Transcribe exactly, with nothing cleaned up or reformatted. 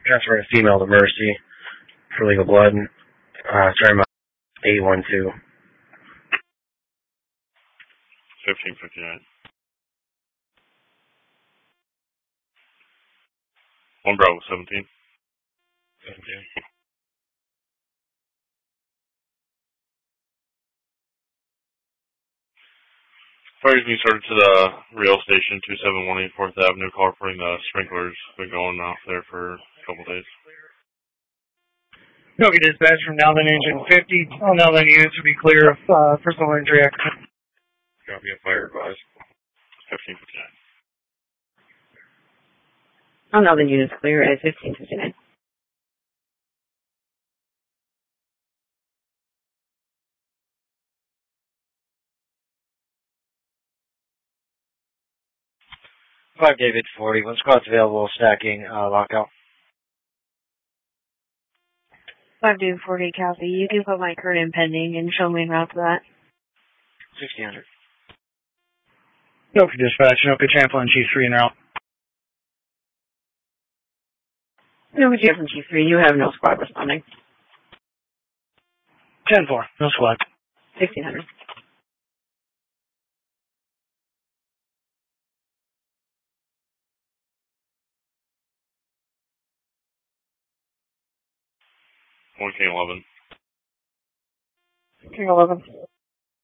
Transfer a female to Mercy for legal blood. Uh, sorry, my eight one two. fifteen fifty-nine. One Bravo seventeen. seventeen. Fire's being started to the rail station, two seven one eight fourth Avenue. Call reporting the sprinklers been going off there for a couple days. Okay, dispatch from Nowthen Engine fifty. All Nowthen units will be clear of uh, personal injury accident. Copy of fire advised. fifteen fifty-nine. All Nowthen units clear at fifteen fifty-nine. five David forty. One squad's available, stacking, uh, lockout. five David forty, copy. You can put my current in pending and show me route to that. sixteen hundred. Okay, dispatch. Okay, Champlain G three and out. No, G from G three. You have no squad responding. ten four. No squad. sixteen hundred. one K eleven. King eleven.